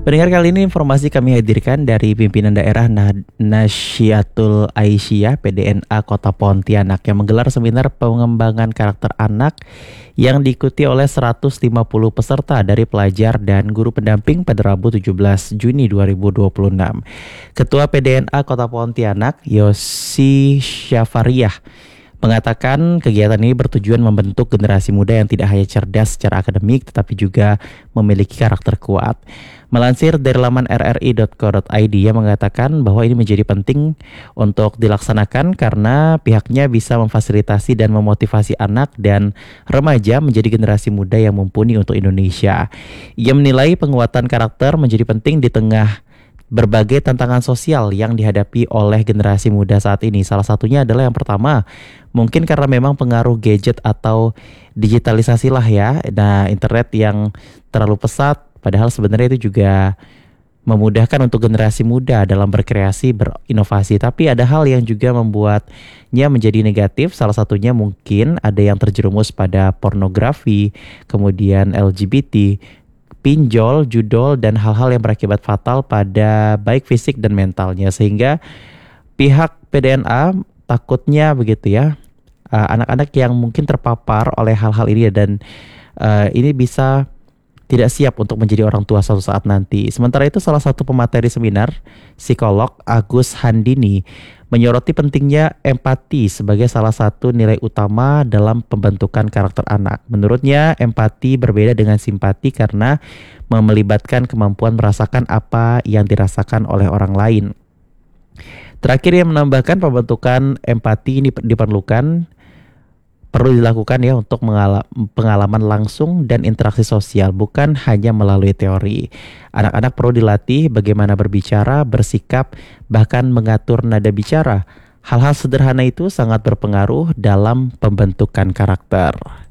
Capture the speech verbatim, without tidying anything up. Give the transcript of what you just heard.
Pendengar, kali ini informasi kami hadirkan dari pimpinan daerah Nah- Nasyiatul Aisyah P D N A Kota Pontianak yang menggelar seminar pengembangan karakter anak yang diikuti oleh seratus lima puluh peserta dari pelajar dan guru pendamping pada Rabu tujuh belas Juni dua ribu dua puluh enam. Ketua P D N A Kota Pontianak, Yosi Syafariah, mengatakan kegiatan ini bertujuan membentuk generasi muda yang tidak hanya cerdas secara akademik tetapi juga memiliki karakter kuat. Melansir dari laman r r i dot co dot i d, ia mengatakan bahwa ini menjadi penting untuk dilaksanakan karena pihaknya bisa memfasilitasi dan memotivasi anak dan remaja menjadi generasi muda yang mumpuni untuk Indonesia. Ia menilai penguatan karakter menjadi penting di tengah berbagai tantangan sosial yang dihadapi oleh generasi muda saat ini. Salah satunya adalah yang pertama, mungkin karena memang pengaruh gadget atau digitalisasi lah ya. Nah, internet yang terlalu pesat, padahal sebenarnya itu juga memudahkan untuk generasi muda dalam berkreasi, berinovasi. Tapi ada hal yang juga membuatnya menjadi negatif. Salah satunya mungkin ada yang terjerumus pada pornografi, kemudian L G B T, pinjol, judol, dan hal-hal yang berakibat fatal pada baik fisik dan mentalnya. Sehingga pihak P D N A takutnya begitu ya, uh, anak-anak yang mungkin terpapar oleh hal-hal ini dan uh, ini bisa tidak siap untuk menjadi orang tua suatu saat nanti. Sementara itu, salah satu pemateri seminar, psikolog Agus Handini, menyoroti pentingnya empati sebagai salah satu nilai utama dalam pembentukan karakter anak. Menurutnya, empati berbeda dengan simpati karena melibatkan kemampuan merasakan apa yang dirasakan oleh orang lain. Terakhir, ia menambahkan pembentukan empati ini diperlukan perlu dilakukan ya untuk mengala- pengalaman langsung dan interaksi sosial, bukan hanya melalui teori. Anak-anak perlu dilatih bagaimana berbicara, bersikap, bahkan mengatur nada bicara. Hal-hal sederhana itu sangat berpengaruh dalam pembentukan karakter.